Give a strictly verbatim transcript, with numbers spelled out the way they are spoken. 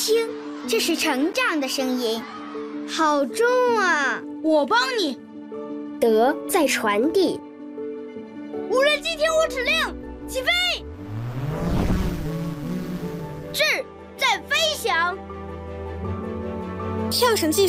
听，这是成长的声音，好重啊！ 我帮你。 德在传递。 无人机听我指令，起飞！智在飞翔。 跳绳技